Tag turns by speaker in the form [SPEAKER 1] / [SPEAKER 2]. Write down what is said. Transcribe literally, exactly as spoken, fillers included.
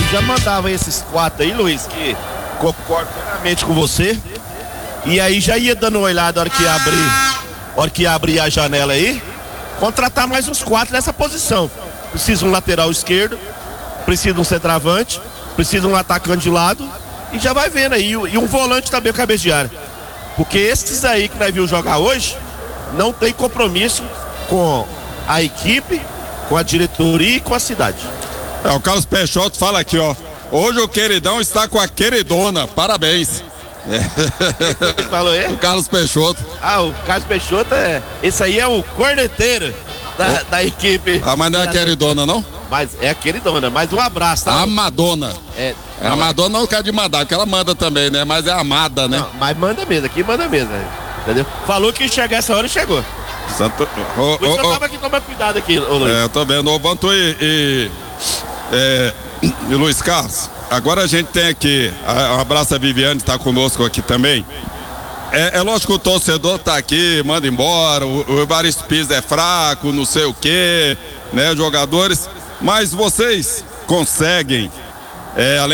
[SPEAKER 1] já mandava esses quatro aí, Luiz, que concordo plenamente com você. E aí já ia dando uma olhada na hora que abrir, hora que abrir a janela aí, contratar mais uns quatro nessa posição. Precisa um lateral esquerdo, precisa um centroavante, precisa um atacante de lado e já vai vendo aí. E um volante também, cabeça de área. Porque esses aí que nós vimos jogar hoje não tem compromisso com a equipe, com a diretoria e com a cidade.
[SPEAKER 2] É, o Carlos Peixoto fala aqui, ó. Hoje o queridão está com a queridona. Parabéns.
[SPEAKER 1] É. Falou aí?
[SPEAKER 2] O Carlos Peixoto.
[SPEAKER 1] Ah, o Carlos Peixoto é. Esse aí é o corneteiro da, da equipe.
[SPEAKER 2] Ah, mas não é a queridona, não?
[SPEAKER 1] Mas é a queridona, mas um abraço, tá?
[SPEAKER 2] A Madonna.
[SPEAKER 1] É.
[SPEAKER 2] É a Madonna não quer de mandar, porque ela manda também, né? Mas é amada, né?
[SPEAKER 1] Não, mas manda mesmo, aqui manda mesmo, né? Entendeu? Falou que ia chegar essa hora e chegou.
[SPEAKER 2] Santo... Oh,
[SPEAKER 1] Por isso
[SPEAKER 2] oh,
[SPEAKER 1] eu
[SPEAKER 2] oh.
[SPEAKER 1] tava aqui tomando cuidado aqui, ô Luiz.
[SPEAKER 2] É, eu tô vendo. Ô, Vantu e, e, é, e Luiz Carlos, agora a gente tem aqui, a, um abraço a Viviane, tá conosco aqui também. É, é lógico que o torcedor tá aqui, manda embora, o, o Evaristo Pires é fraco, não sei o quê, né, jogadores, mas vocês conseguem, é, além